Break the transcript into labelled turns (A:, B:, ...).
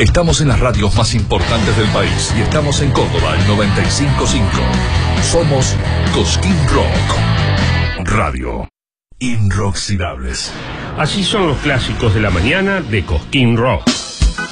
A: Estamos en las radios más importantes del país y estamos en Córdoba, el 95.5. Somos Cosquín Rock. Radio Inoxidables.
B: Así son los clásicos de la mañana de Cosquín Rock.